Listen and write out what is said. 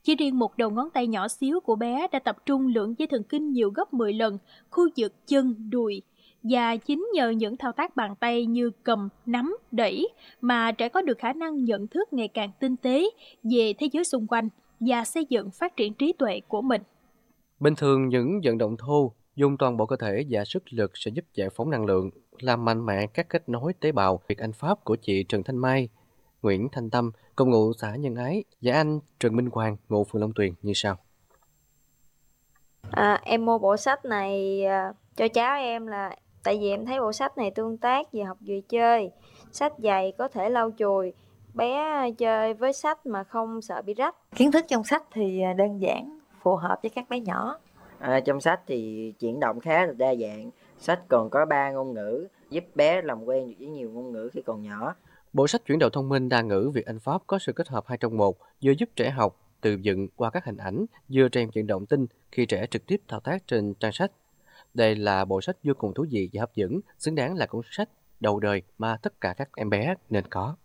Chỉ riêng một đầu ngón tay nhỏ xíu của bé đã tập trung lượng dây thần kinh nhiều gấp 10 lần khu vực chân, đùi. Và chính nhờ những thao tác bàn tay như cầm, nắm, đẩy mà trẻ có được khả năng nhận thức ngày càng tinh tế về thế giới xung quanh và xây dựng phát triển trí tuệ của mình. Bình thường những vận động thô dùng toàn bộ cơ thể và sức lực sẽ giúp giải phóng năng lượng, làm mạnh mẽ các kết nối tế bào. Việc Anh Pháp của chị Trần Thanh Mai, Nguyễn Thanh Tâm cùng ngụ xã Nhân Ái và anh Trần Minh Quang ngụ phường Long Tuyền như sau. Em mua bộ sách này cho cháu em là tại vì em thấy bộ sách này tương tác vừa học vừa chơi, sách dày có thể lau chùi, bé chơi với sách mà không sợ bị rách. Kiến thức trong sách thì đơn giản, phù hợp với các bé nhỏ. Trong sách thì chuyển động khá là đa dạng, sách còn có 3 ngôn ngữ, giúp bé làm quen với nhiều ngôn ngữ khi còn nhỏ. Bộ sách chuyển động thông minh đa ngữ Việt Anh Pháp có sự kết hợp 2 trong 1, vừa giúp trẻ học từ vựng qua các hình ảnh, vừa rèn vận động tinh khi trẻ trực tiếp thao tác trên trang sách. Đây là bộ sách vô cùng thú vị và hấp dẫn, xứng đáng là cuốn sách đầu đời mà tất cả các em bé nên có.